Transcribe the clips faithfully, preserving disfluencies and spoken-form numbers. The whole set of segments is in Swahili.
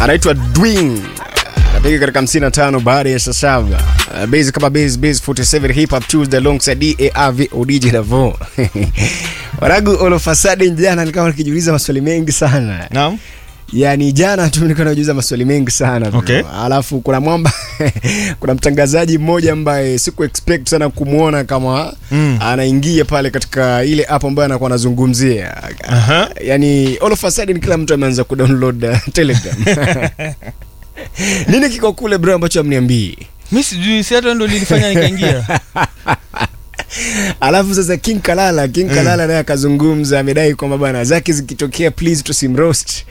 anaitwa Dwing, anapiga katika hamsini na tano baada ya saa saba. Uh, base kama base base forty-seven hip hop Tuesday alongside D A R V O D J Davo. Waragu all of a sudden jana nikawa nikijiuliza maswali mengi sana. Naam. Yani jana tu nilikuwa najiuliza maswali mengi sana. Okay. Alafu kuna mwamba kuna mtangazaji mmoja ambaye siku expect sana kumuona kama mm. anaingia pale katika ile app ambayo anakuwa anazungumzia. Aha. Yani all of a sudden kila mtu ameanza kudownload uh, Telegram. Nini kiko kule bro ambacho amniambii? Mimi sijui, si hata ndo nilifanya nikaingia. Alafu sasa King Kalala, King mm. Kalala naye akazungumza, amedai kwamba bwana zake zikitokea please tusimroast.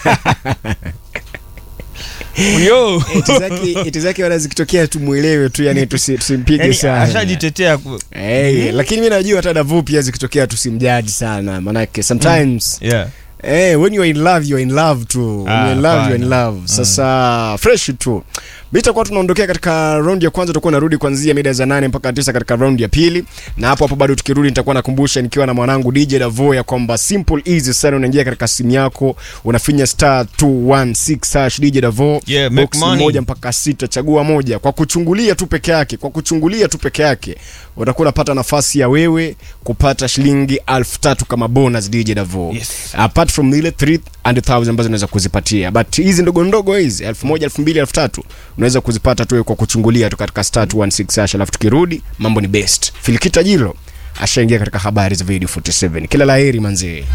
Yo, itizaki itizaki wala zikitokea tumuelewe tu, yani tusimpige yani sana. Ashajitetea. Eh, hey, lakini mimi najua hata Davu pia zikitokea tusimjudge sana, maana sometimes mm. yeah. Eh, when you are in love you are in love too. When ah, you are in love you are in love. Sasa mm. fresh tu. Bita kwa tunaondokea katika round ya kwanza, tutakuwa narudi kuanzia mida za nane mpaka tisa katika round ya pili. Na hapo hapo bado tukirudi nitakuwa nakumbusha nikiwa na mwanangu D J Davo ya kwamba simple easy sana, unaingia katika simu yako, unafinya star two one six hash D J Davo, yeah, box moja mpaka sita, chagua moja. Kwa kuchungulia tu peke yake, kwa kuchungulia tu peke yake utakuwa unapata nafasi ya wewe kupata shilingi elfu tatu kama bonus D J Davo. Yes. Apart from ile three hundred thousand ambazo unaweza kuzipatia, but hizi ndogo ndogo hizi elfu moja, elfu mbili, elfu tatu unaweza kuzipata tu kwa kuchungulia tu katika star two one six hash. Alafu tukirudi mambo ni best. Filikita Jilo ashaingia katika habari za video forty-seven. Kila laheri manzi.